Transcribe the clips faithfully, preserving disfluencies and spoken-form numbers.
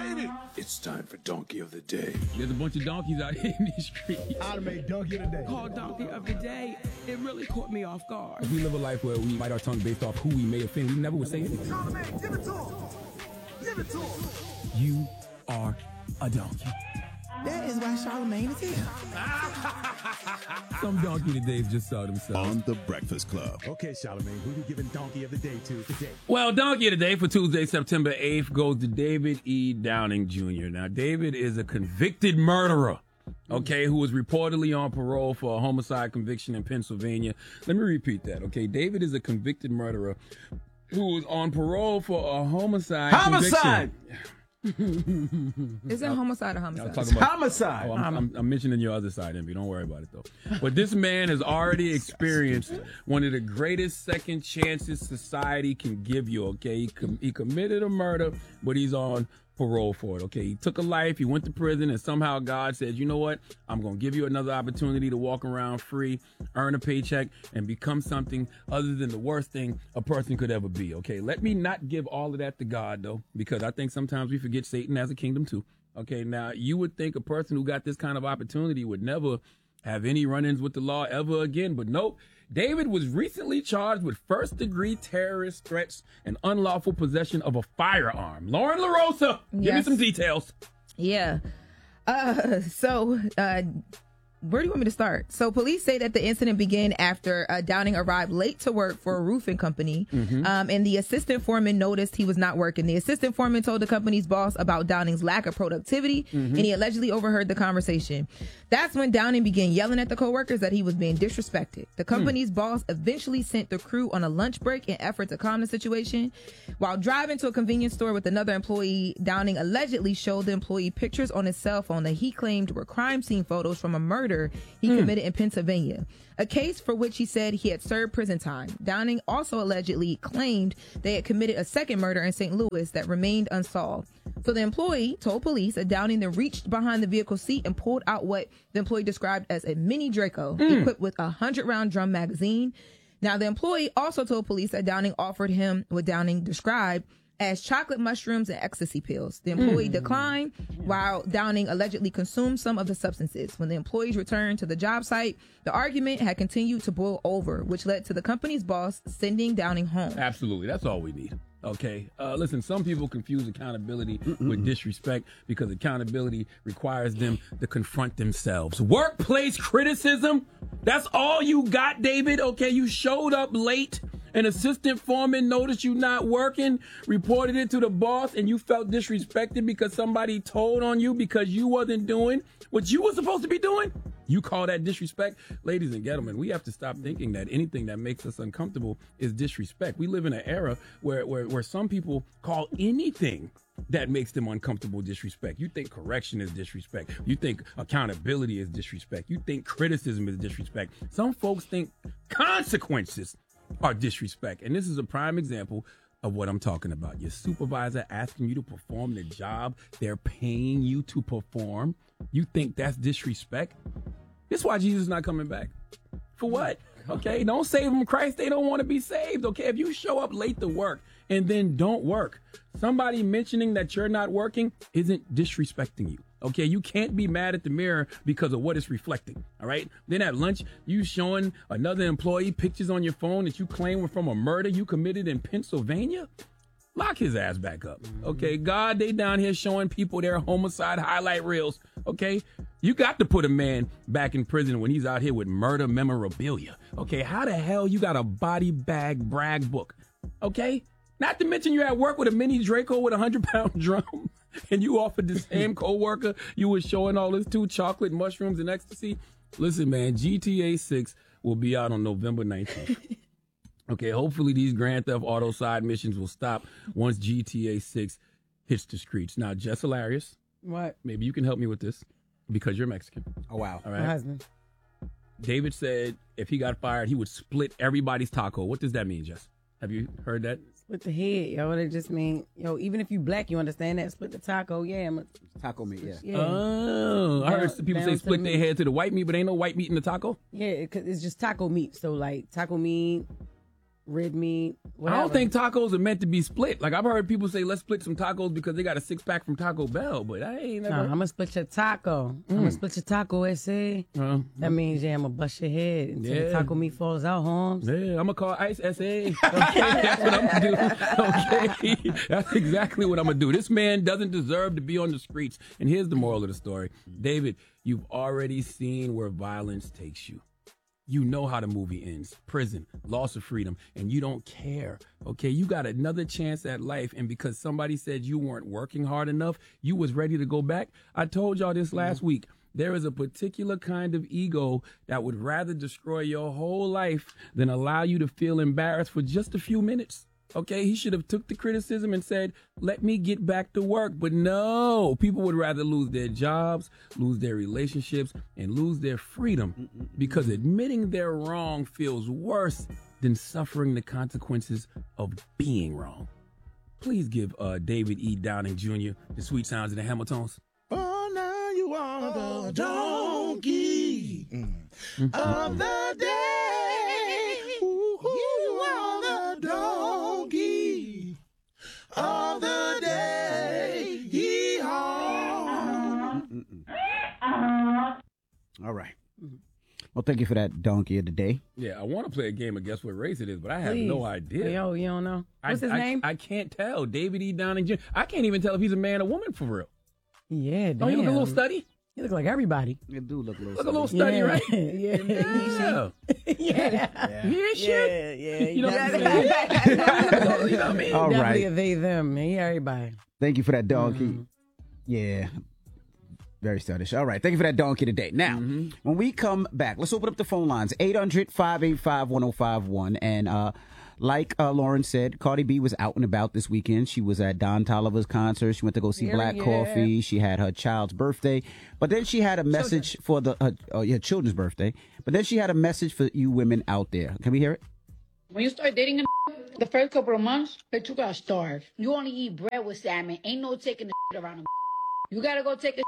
made it. It's time for Donkey of the Day. There's a bunch of donkeys out here in these streets. I'd have made Donkey of the Day. Called Donkey of the Day. It really caught me off guard. If we live a life where we bite our tongue based off who we may offend, we never would say anything. Charlamagne, give it to him. Give it to him. You are a donkey. That is why Charlamagne is here. Some donkey todays just saw themselves. On the Breakfast Club. Okay, Charlamagne, who you giving Donkey of the Day to today? Well, donkey of the day for Tuesday, September eighth goes to David E. Downing Junior Now, David is a convicted murderer, okay, who was reportedly on parole for a homicide conviction in Pennsylvania. Let me repeat that, okay? David is a convicted murderer who was on parole for a homicide Homicide! conviction. Is it homicide or homicide? talking about- Homicide. Oh, I'm, I'm, I'm mentioning your other side, Envy. Don't worry about it, though. But this man has already experienced one of the greatest second chances society can give you, okay? He, com- he committed a murder, but he's on parole for it, okay? He took a life, he went to prison, and somehow God said, you know what? I'm going to give you another opportunity to walk around free, earn a paycheck, and become something other than the worst thing a person could ever be, okay? Let me not give all of that to God, though, because I think sometimes we forget Satan has a kingdom, too. Okay, now, you would think a person who got this kind of opportunity would never have any run-ins with the law ever again, but nope. David was recently charged with first-degree terrorist threats and unlawful possession of a firearm. Lauren LaRosa, give me Yes. some details. Yeah. Uh, so, uh, where do you want me to start? So, police say that the incident began after uh, Downing arrived late to work for a roofing company, Mm-hmm. um, and the assistant foreman noticed he was not working. The assistant foreman told the company's boss about Downing's lack of productivity, Mm-hmm. and he allegedly overheard the conversation. That's when Downing began yelling at the coworkers that he was being disrespected. The company's Hmm. boss eventually sent the crew on a lunch break in effort to calm the situation. While driving to a convenience store with another employee, Downing allegedly showed the employee pictures on his cell phone that he claimed were crime scene photos from a murder he committed in Pennsylvania, a case for which he said he had served prison time. Downing also allegedly claimed they had committed a second murder in Saint Louis that remained unsolved. So the employee told police that Downing then reached behind the vehicle seat and pulled out what the employee described as a mini Draco equipped with a hundred round drum magazine. Now, the employee also told police that Downing offered him what Downing described as chocolate mushrooms and ecstasy pills. The employee declined, while Downing allegedly consumed some of the substances. When the employees returned to the job site, the argument had continued to boil over, which led to the company's boss sending Downing home. Absolutely. That's all we need. Okay. Uh, listen, some people confuse accountability with disrespect because accountability requires them to confront themselves. Workplace criticism. That's all you got, David. Okay. You showed up late. An assistant foreman noticed you not working, reported it to the boss, and you felt disrespected because somebody told on you because you wasn't doing what you were supposed to be doing. You call that disrespect? Ladies and gentlemen, we have to stop thinking that anything that makes us uncomfortable is disrespect. We live in an era where, where, where some people call anything that makes them uncomfortable disrespect. You think correction is disrespect. You think accountability is disrespect. You think criticism is disrespect. Some folks think consequences are disrespect. And this is a prime example of what I'm talking about. Your supervisor asking you to perform the job they're paying you to perform. You think that's disrespect? This is why Jesus is not coming back. For what? Okay, don't save them, Christ. They don't want to be saved. Okay, if you show up late to work and then don't work, somebody mentioning that you're not working isn't disrespecting you. Okay, you can't be mad at the mirror because of what it's reflecting, all right? Then at lunch, you showing another employee pictures on your phone that you claim were from a murder you committed in Pennsylvania? Lock his ass back up, okay? God, they down here showing people their homicide highlight reels, okay? You got to put a man back in prison when he's out here with murder memorabilia, okay? How the hell you got a body bag brag book, okay? Not to mention you're at work with a mini Draco with a hundred-pound drum. And you offered the same coworker you were showing all this to, chocolate, mushrooms, and ecstasy. Listen, man, G T A six will be out on November nineteenth. Okay, hopefully these Grand Theft Auto side missions will stop once G T A six hits the streets. Now, Jess Hilarious, What? maybe you can help me with this because you're Mexican. Oh, wow. All My right. husband. David said if he got fired, he would split everybody's taco. What does that mean, Jess? Have you heard that? Split the head, yo. That just mean, yo, even if you black, you understand that. Split the taco, yeah. I'm a, Taco meat, yeah. yeah. Oh, I heard Down- people down say to split the their meat. head to the white meat, but ain't no white meat in the taco. yeah, it, 'cause it's just taco meat. So, like, taco meat, red meat, I whatever. don't think tacos are meant to be split. Like I've heard people say, let's split some tacos because they got a six pack from Taco Bell, but I ain't never. Nah, I'm gonna split your taco. I'm gonna split your taco, S A. Uh, That means, yeah, I'm gonna bust your head until Yeah. the taco meat falls out, Holmes. Yeah, I'm gonna call ICE S A. Okay, that's what I'm gonna do. Okay, that's exactly what I'm gonna do. This man doesn't deserve to be on the streets. And here's the moral of the story, David. You've already seen where violence takes you. You know how the movie ends. Prison, loss of freedom, and you don't care. Okay, you got another chance at life, and because somebody said you weren't working hard enough, you was ready to go back. I told y'all this last mm-hmm. week. There is a particular kind of ego that would rather destroy your whole life than allow you to feel embarrassed for just a few minutes. Okay, he should have took the criticism and said, let me get back to work. But no, people would rather lose their jobs, lose their relationships, and lose their freedom because admitting they're wrong feels worse than suffering the consequences of being wrong. Please give uh, David E. Downing Junior the sweet sounds of the Hamiltons. Oh, now you are the donkey mm. of the day. Ooh, you are the donkey of the day. Yee-haw. All right. Well, thank you for that donkey of the day. Yeah, I want to play a game of guess what race it is, but I have Please. no idea. Yo, you don't know? What's I, his I, name? I can't tell. David E. Downing Junior I can't even tell if he's a man or woman for real. Yeah, damn. Oh, he look a little study? You look like everybody. You do look a little Look a little study, yeah. right? yeah. Yeah. yeah. Yeah. Hear shit? Yeah, yeah. You know what I'm definitely- saying? You know what I mean? All Definitely right. a they, them, man. Yeah, everybody. Thank you for that donkey. Mm-hmm. Yeah. Very stylish. All right. Thank you for that donkey today. Now, Mm-hmm. when we come back, let's open up the phone lines. eight hundred, five eight five, one oh five one. And uh, like uh, Lauren said, Cardi B was out and about this weekend. She was at Don Toliver's concert. She went to go see Yeah, Black yeah. Coffee. She had her child's birthday. But then she had a message for the uh, uh, yeah, children's birthday. But then she had a message for you women out there. Can we hear it? When you start dating a the first couple of months, bitch, you gotta starve. You only eat bread with salmon. Ain't no taking the shit around them. You gotta go take a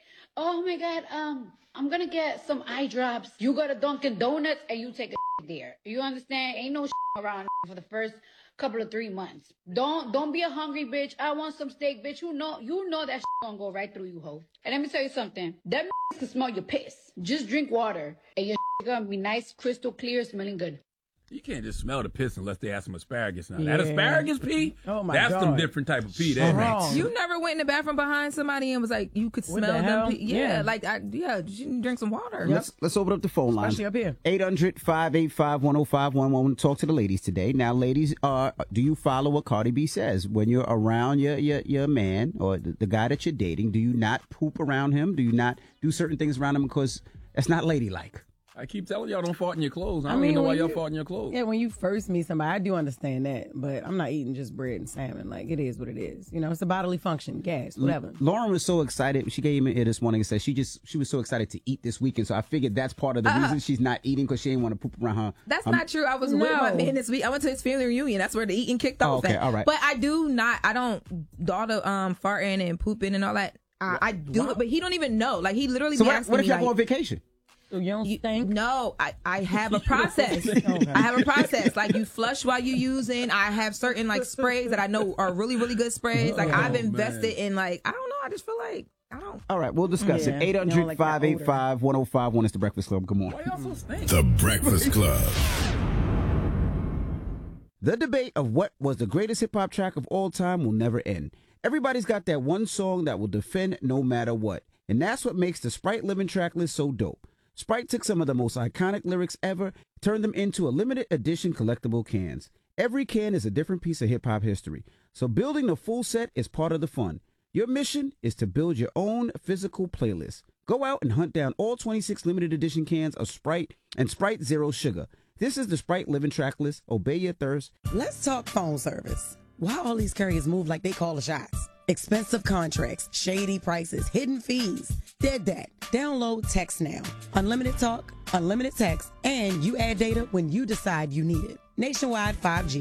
oh my god, um, I'm gonna get some eye drops. You go to Dunkin' Donuts and you take a there. You understand? Ain't no around for the first couple of three months. Don't don't be a hungry bitch. I want some steak, bitch. You know you know that gonna go right through you, ho. And let me tell you something. That can smell your piss. Just drink water and your gonna be nice, crystal clear, smelling good. You can't just smell the piss unless they have some asparagus now. Yeah. That asparagus pee? Oh, my That's God. some different type of pee there. Wrong. You never went in the bathroom behind somebody and was like, you could What smell the them. hell? Pee. Yeah, Yeah. like, I, yeah, you didn't drink some water. Let's let's open up the phone lines. Especially up here. eight hundred, five eight five, one oh five one. I want to talk to the ladies today. Now, ladies, uh, do you follow what Cardi B says? When you're around your your, your man or the, the guy that you're dating, do you not poop around him? Do you not do certain things around him because that's not ladylike? I keep telling y'all don't fart in your clothes. I I don't mean, even know why when y'all you- fart in your clothes. Yeah, when you first meet somebody, I do understand that, but I'm not eating just bread and salmon. Like, it is what it is. You know, it's a bodily function, gas, whatever. Lauren was so excited. She gave me here this morning and said she just she was so excited to eat this weekend. So I figured that's part of the Uh, reason she's not eating because she didn't want to poop around her. That's um, not true. I was with No. my man this week. I went to his family reunion. That's where the eating kicked Oh, off. okay, at. all right. But I do not. I don't do all the um farting and pooping and all that. I, I do it, but he don't even know. Like he literally. So be what, asking what if me, y'all like, go on vacation? So you don't You- stink? No, I, I have a process. I have a process. Like you flush while you using. I have certain like sprays that I know are really, really good sprays. Like I've Oh, invested man. in like, I don't know. I just feel like, I don't. All right, we'll discuss Yeah, it. eight you don't hundred, like that five eight five, one oh five one is the Breakfast Club. Good morning. Why y'all so stink? The Breakfast Club. The debate of what was the greatest hip hop track of all time will never end. Everybody's got that one song that will defend no matter what. And that's what makes the Sprite Living track list so dope. Sprite took some of the most iconic lyrics ever, turned them into a limited edition collectible cans. Every can is a different piece of hip hop history. So building the full set is part of the fun. Your mission is to build your own physical playlist. Go out and hunt down all twenty-six limited edition cans of Sprite and Sprite Zero Sugar. This is the Sprite Living track list. Obey your thirst. Let's talk phone service. Why all these carriers move like they call the shots? Expensive contracts, shady prices, hidden fees. Dead that. Download Text Now. Unlimited talk, unlimited text, and you add data when you decide you need it. Nationwide five G,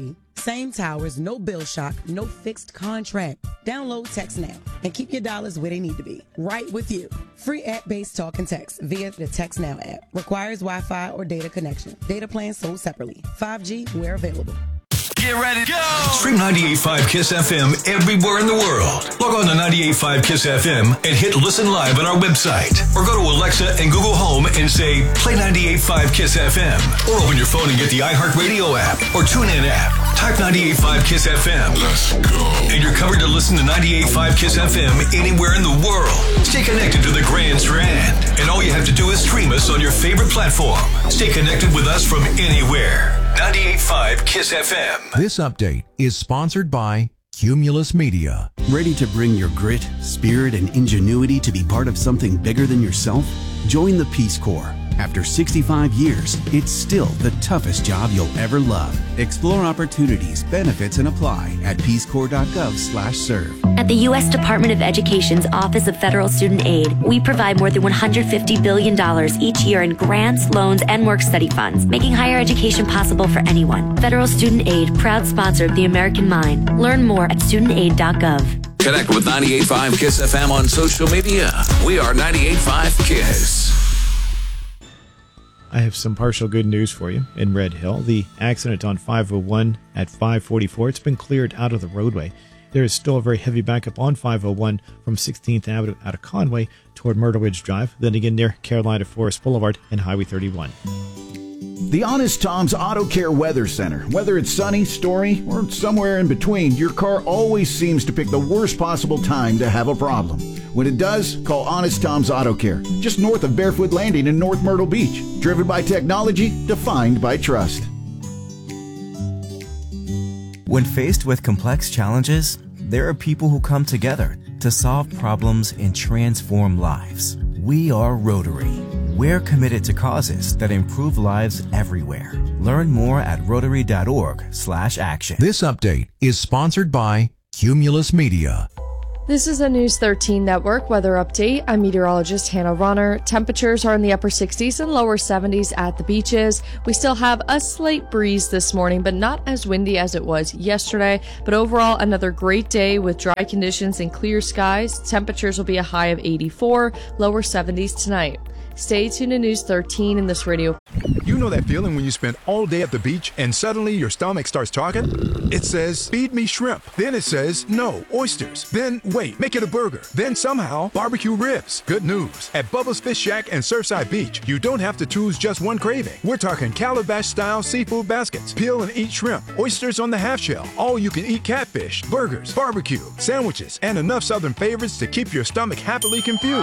Same towers, no bill shock, no fixed contract. Download Text Now and keep your dollars where they need to be, right with you. Free app-based talk and text via the Text Now app. Requires Wi-Fi or data connection. Data plans sold separately. five G where available. Get ready to go! Stream ninety-eight point five KISS F M everywhere in the world. Log on to ninety-eight point five KISS F M and hit listen live on our website. Or go to Alexa and Google Home and say, play ninety-eight point five KISS F M. Or open your phone and get the iHeartRadio app or TuneIn app. Type ninety-eight point five KISS F M. Let's go. And you're covered to listen to ninety-eight point five KISS F M anywhere in the world. Stay connected to the Grand Strand. And all you have to do is stream us on your favorite platform. Stay connected with us from anywhere. ninety-eight point five KISS F M. This update is sponsored by Cumulus Media. Ready to bring your grit, spirit, and ingenuity to be part of something bigger than yourself? Join the Peace Corps. After sixty-five years, it's still the toughest job you'll ever love. Explore opportunities, benefits, and apply at peace corps dot gov slash serve. At the U S Department of Education's Office of Federal Student Aid, we provide more than one hundred fifty billion dollars each year in grants, loans, and work-study funds, making higher education possible for anyone. Federal Student Aid, proud sponsor of the American Mind. Learn more at student aid dot gov. Connect with ninety-eight point five KISS F M on social media. We are ninety-eight point five KISS. I have some partial good news for you in Red Hill. The accident on five oh one at five forty-four, it's been cleared out of the roadway. There is still a very heavy backup on five oh one from sixteenth Avenue out of Conway toward Myrtle Ridge Drive, then again near Carolina Forest Boulevard and Highway thirty-one. The Honest Tom's Auto Care Weather Center. Whether it's sunny, stormy, or somewhere in between, your car always seems to pick the worst possible time to have a problem. When it does, call Honest Tom's Auto Care, just north of Barefoot Landing in North Myrtle Beach. Driven by technology, defined by trust. When faced with complex challenges, there are people who come together to solve problems and transform lives. We are Rotary. We're committed to causes that improve lives everywhere. Learn more at rotary dot org slash action. This update is sponsored by Cumulus Media. This is a News thirteen Network weather update. I'm meteorologist Hannah Ronner. Temperatures are in the upper sixties and lower seventies at the beaches. We still have a slight breeze this morning, but not as windy as it was yesterday. But overall, another great day with dry conditions and clear skies. Temperatures will be a high of eighty-four, lower seventies tonight. Stay tuned to News thirteen in this radio. You know that feeling when you spend all day at the beach and suddenly your stomach starts talking? It says, feed me shrimp. Then it says, no, oysters. Then, wait, make it a burger. Then somehow, barbecue ribs. Good news. At Bubba's Fish Shack and Surfside Beach, you don't have to choose just one craving. We're talking Calabash-style seafood baskets, peel and eat shrimp, oysters on the half shell, all you can eat catfish, burgers, barbecue, sandwiches, and enough southern favorites to keep your stomach happily confused.